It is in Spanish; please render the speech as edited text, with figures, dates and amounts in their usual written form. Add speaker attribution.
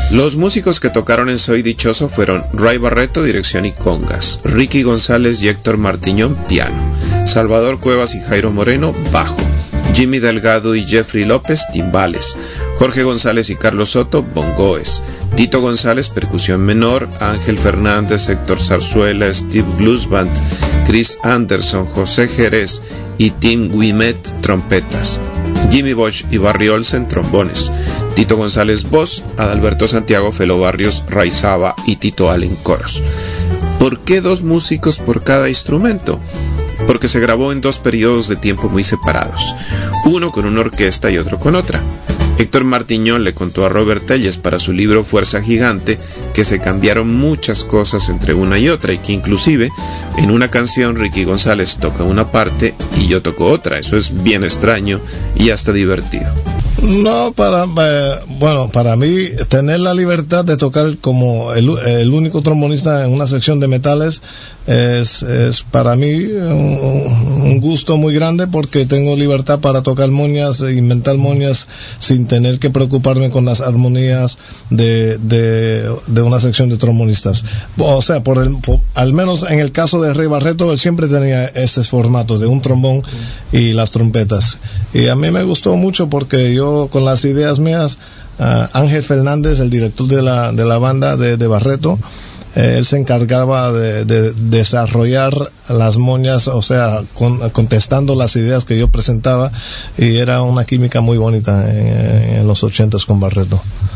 Speaker 1: Los músicos que tocaron en Soy Dichoso fueron Ray Barreto, dirección y congas, Ricky González y Héctor Martiñón, piano, Salvador Cuevas y Jairo Moreno, bajo, Jimmy Delgado y Jeffrey López, timbales, Jorge González y Carlos Soto, bongoes, Tito González, percusión menor, Ángel Fernández, Héctor Zarzuela, Steve Bluesband, Chris Anderson, José Jerez y Tim Wimet, trompetas, Jimmy Bosch y Barry Olsen, trombones, Tito González, voz, Adalberto Santiago, Felo Barrios, Raizaba y Tito Allen, coros. ¿Por qué 2 músicos por cada instrumento? Porque se grabó en 2 periodos de tiempo muy separados, uno con una orquesta y otro con otra. Héctor Martiñón le contó a Robert Telles para su libro Fuerza Gigante que se cambiaron muchas cosas entre una y otra y que inclusive en una canción Ricky González toca una parte y yo toco otra. Eso es bien extraño y hasta divertido.
Speaker 2: No, para mí tener la libertad de tocar como el único trombonista en una sección de metales es para mí un gusto muy grande, porque tengo libertad para tocar moñas e inventar moñas sin tener que preocuparme con las armonías de una sección de trombonistas. O sea, al menos en el caso de Ray Barreto, él siempre tenía ese formato de un trombón y las trompetas. Y a mí me gustó mucho porque yo, con las ideas mías, Ángel Fernández, el director de la banda de Barreto, él se encargaba de desarrollar las moñas, o sea, contestando las ideas que yo presentaba, y era una química muy bonita en los 80s con Barreto.